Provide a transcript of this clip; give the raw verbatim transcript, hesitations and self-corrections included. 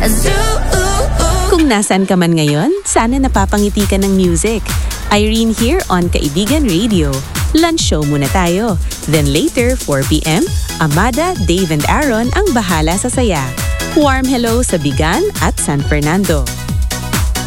Kung nasaan ka man ngayon, sana napapangiti ka ng music. Irene here on Kaibigan Radio. Lunch show muna tayo. Then later, four p m, Amada, Dave and Aaron ang bahala sa saya. Warm hello sa Bigan at San Fernando.